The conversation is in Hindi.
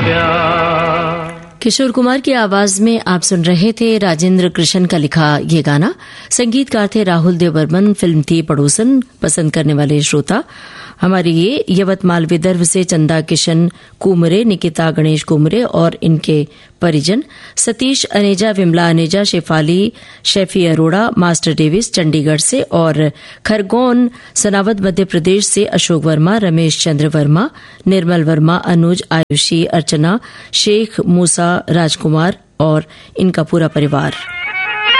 प्यार। किशोर कुमार की आवाज में आप सुन रहे थे राजेंद्र कृष्ण का लिखा ये गाना। संगीतकार थे राहुल देव बर्मन। फिल्म थी पड़ोसन। पसंद करने वाले श्रोता हमारी ये यवतमाल विदर्भ से चंदा किशन कुमरे, निकिता गणेश कुमरे और इनके परिजन, सतीश अनेजा, विमला अनेजा, शेफाली शेफी अरोड़ा, मास्टर डेविस चंडीगढ़ से और खरगोन सनावद मध्य प्रदेश से अशोक वर्मा, रमेश चंद्र वर्मा, निर्मल वर्मा, अनुज, आयुषी, अर्चना, शेख मूसा, राजकुमार और इनका पूरा परिवार।